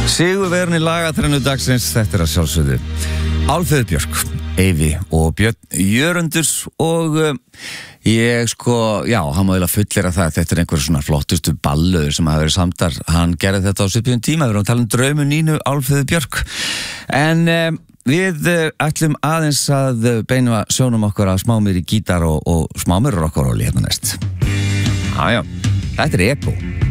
Sigurvegarinn í lagatrennu dagsins, þetta að sjálfsögðu Álfheiður Björk, Eyvi og Björn Jörundur og ég hann má eiginlega fullera það þetta einhver svona flottustu ballöður sem hafa verið samdar, hann gerði þetta á svipuðum tíma, við erum að tala draumu Nínu Álfheiður Björk en við ætlum aðeins að beina sjónum okkar að smámir í gítar og smámir rock'n'rolli hérna næst. Já, þetta Ego.